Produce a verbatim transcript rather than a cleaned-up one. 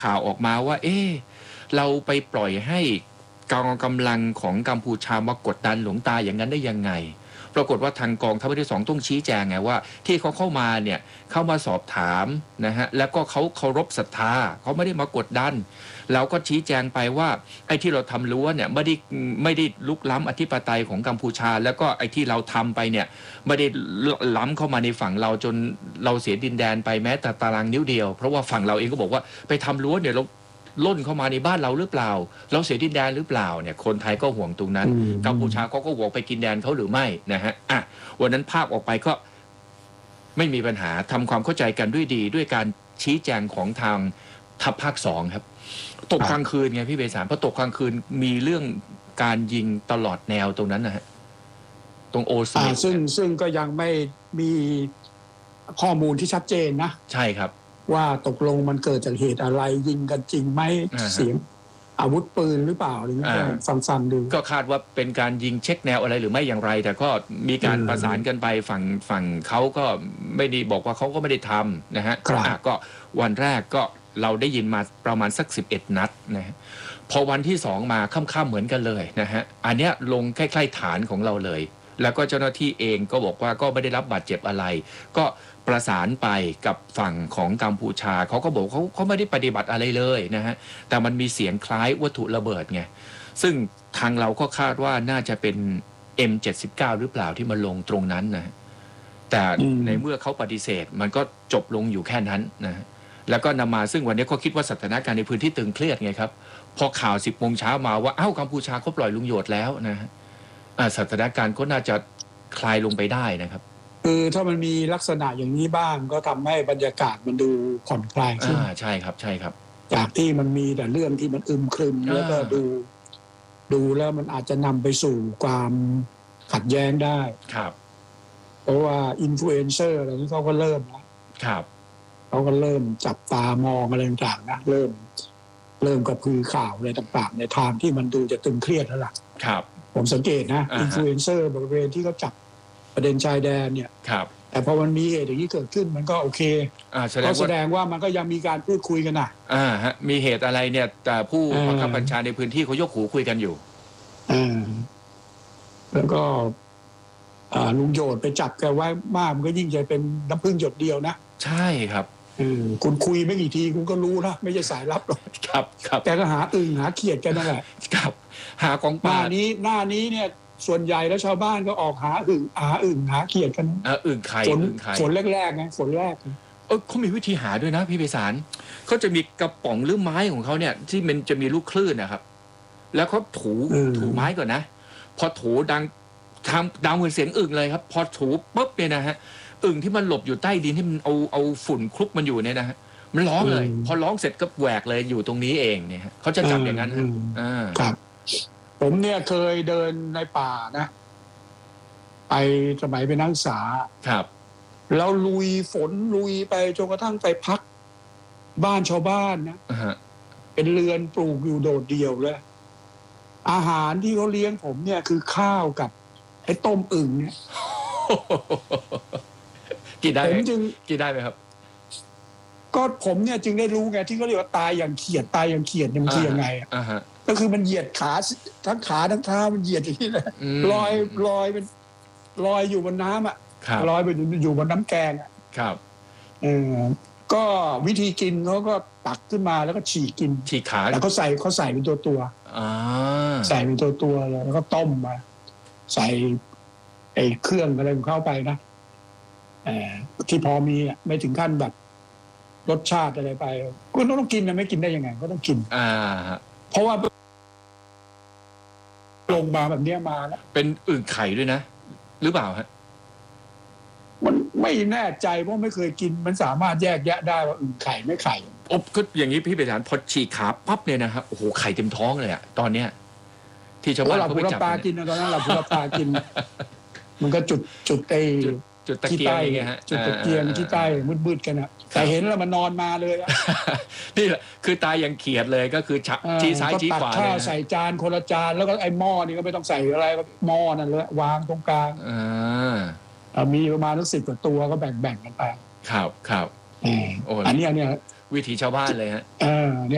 ข่าวออกมาว่าเอ๊ะเราไปปล่อยให้กองกำลังของกัมพูชามากดดันหลวงตาอย่างนั้นได้ยังไงปรากฏว่าทางกองทัพภาคที่สองต้องชี้แจงไงว่าที่เขาเข้ามาเนี่ยเข้ามาสอบถามนะฮะแล้วก็เขาเคารพศรัทธาเขาไม่ได้มากดดันเราก็ชี้แจงไปว่าไอ้ที่เราทำรั้วเนี่ยไม่ได้ไม่ได้ลุกล้ำอธิปไตยของกัมพูชาแล้วก็ไอ้ที่เราทำไปเนี่ยไม่ได้ล้ำเข้ามาในฝั่งเราจนเราเสียดินแดนไปแม้แต่ตารางนิ้วเดียวเพราะว่าฝั่งเราเองก็บอกว่าไปทำรั้วเนี่ยเราล่นเข้ามาในบ้านเราหรือเปล่าเราเสียดินแดนหรือเปล่าเนี่ยคนไทยก็ห่วงตรงนั้นกัมพูชาเขาก็ห่วงไปกินแดนเขาหรือไม่นะฮะอ่ะวันนั้นภาพออกไปก็ไม่มีปัญหาทำความเข้าใจกันด้วยดีด้วยการชี้แจงของทางทัพภาคสองครับตกกลางคืนไงพี่เบสารพอตกกลางคืนมีเรื่องการยิงตลอดแนวตรงนั้นนะฮะตรงโอซีซึ่งซึ่งก็ยังไม่มีข้อมูลที่ชัดเจนนะใช่ครับว่าตกลงมันเกิดจากเหตุอะไรยิงกันจริงไหมเสียงอาวุธปืนหรือเปล่าอะไรเงี้ยฟังฟังดูก็คาดว่าเป็นการยิงเช็คแนวอะไรหรือไม่อย่างไรแต่ก็มีการประสานกันไปฝั่งฝั่งเขาก็ไม่ได้บอกว่าเขาก็ไม่ได้ทำนะฮะก็วันแรกก็เราได้ยินมาประมาณสักสิบเอ็ดนัดนะฮะพอวันที่สองมาค่ำๆเหมือนกันเลยนะฮะอันเนี้ยลงใกล้ๆฐานของเราเลยแล้วก็เจ้าหน้าที่เองก็บอกว่าก็ไม่ได้รับบาดเจ็บอะไรก็ประสานไปกับฝั่งของกัมพูชาเขาก็บอกเขาเขาไม่ได้ปฏิบัติอะไรเลยนะฮะแต่มันมีเสียงคล้ายวัตถุระเบิดไงซึ่งทางเราก็คาดว่าน่าจะเป็น เอ็ม เจ็ดสิบเก้า หรือเปล่าที่มาลงตรงนั้นนะแต่ในเมื่อเขาปฏิเสธมันก็จบลงอยู่แค่นั้นนะแล้วก็นำมาซึ่งวันนี้ก็คิดว่าสถานการณ์ในพื้นที่ตึงเครียดไงครับพอข่าวสิบโมงเช้ามาว่าอ้าวกัมพูชาเขาปล่อยลุงโยดแล้วนะฮะสถานการณ์ก็น่าจะคลายลงไปได้นะครับคือถ้ามันมีลักษณะอย่างนี้บ้างก็ทำให้บรรยากาศมันดูผ่อนคลายขึ้นอ่าใช่ครับใช่ครับจากที่มันมีแต่เรื่องที่มันอึมครึมแล้วก็ดูดูแล้วมันอาจจะนำไปสู่ความขัดแย้งได้ครับเพราะว่าอินฟลูเอนเซอร์อะไรนี้เขาก็เริ่มนะครับเขาก็เริ่มจับตามองอะไรต่างๆนะเริ่มเริ่มกระพือข่าวอะไรต่างๆในทางที่มันดูจะตึงเครียดแล้วล่ะครับผมสังเกตนะอินฟลูเอนเซอร์บริเวณที่เขาจับประเด็นชายแดนเนี่ยครับแต่พอมันมีเหตุอย่างนี้เกิดขึ้นมันก็โอเคก็แสดงว่ามันก็ยังมีการพูดคุยกันนะอ่าฮะมีเหตุอะไรเนี่ยแต่ผู้บังคับบัญชาในพื้นที่เขายกหูคุยกันอยู่อ่าแล้วก็อ่าลุงโยดไปจับแกไว้มากมันก็ยิ่งจะเป็นน้ำพึ่งหยดเดียวนะใช่ครับอืมคุณคุยไม่กี่ทีคุณก็รู้นะไม่ใช่สายลับหรอกครับครับแกก็หาอึ่งหาเขียดกันนั่นแหละครับหากองปลานี้หน้านี้เนี่ยส่วนใหญ่แล้วชาวบ้านก็ออกหาอึ่งหาอึ่งหาเขียดกันอ่าอึ่งไข่ฝนฝนแรกๆไงฝนแรกเออเขามีวิธีหาด้วยนะพี่ไพศาลเขาจะมีกระป๋องหรือไม้ของเขาเนี่ยที่มันจะมีลูกคลื่นนะครับแล้วเขาถูถูไม้ก่อนนะพอถูดังทำดังเหมือนเสียงอึ่งเลยครับพอถูปุ๊บเนี่ยนะฮะอึ่งที่มันหลบอยู่ใต้ดินที่มันเอาเอาฝุ่นคลุกมันอยู่เนี่ยนะฮะมันร้องเลยพอร้องเสร็จก็แหวกเลยอยู่ตรงนี้เองเนี่ยเขาจะจับอย่างนั้นอ่าครับผมเนี่ยเคยเดินในป่านะไปสมัยเป็นนักศึกษาครับแล้วลุยฝนลุยไปจนกระทั่งไปพักบ้านชาวบ้านนะ uh-huh. เป็นเรือนปลูกอยู่โดดเดี่ยวเลยอาหารที่เขาเลี้ยงผมเนี่ยคือข้าวกับไอ้ต้มอึ่งเนี่ยกินได้ผมจึงกินได้ไหมครับก็ผมเนี่ยจึงได้รู้ไงที่เขาเรียกว่าตายอย่างเขียดตายอย่างเขียดเนี่ยมันคือยังไงอ่ะก็คือมันเหยียดขาทั้งขาทั้งเท้ามันเหยียดอย่างนี้เลยลอยลอยเป็นลอยอยู่บนน้ำอ่ะลอยไปอยู่บนน้ำแกงอ่ะครับเออก็วิธีกินเขาก็ตักขึ้นมาแล้วก็ฉีกกินฉีกขาแล้วเขาใส่เขาใส่เป็นตัวตัวใส่เป็นตัวตัวเลยแล้วก็ต้มมาใส่ไอ้เครื่องอะไรของเข้าไปนะเออที่พอมีอ่ะไม่ถึงขั้นแบบรสชาติอะไรไปก็ต้องกินนะไม่กินได้ยังไงก็ต้องกินอ่าเพราะว่าลงมาแบบนี้มาแล้วเป็นอึ่งไข่ด้วยนะหรือเปล่าฮะมันไม่แน่ใจเพราะไม่เคยกินมันสามารถแยกแยะได้ว่าอึ่งไข่ไม่ไข่โอ้ก็อย่างนี้พี่ไปถามพอฉีกขาปั๊บเนี่ยนะครับโอ้โหไข่เต็มท้องเลยอะตอนเนี้ยที่ชาวบ้านเขาไปจับปลากินตอนนั้นเราพูดปลากินมันก็จุดจุดไอจุดตะเกียงไงฮะจุดตะเกียงที่ใต้มืดๆกันอะแต่เห็นแล้วมันนอนมาเลยนี่แหละคือตายอย่างเขียดเลยก็คือชี้ซ้ายชี้ขวาเลยข้าวใส่จานคนละจานแล้วก็ไอ้หม้อนี่ก็ไม่ต้องใส่อะไรหม้อนั่นเลยวางตรงกลางมีประมาณสักสิบกว่าตัวก็แบ่งๆกันไปครับครับอันนี้เนี่ยวิถีชาวบ้านเลยฮะ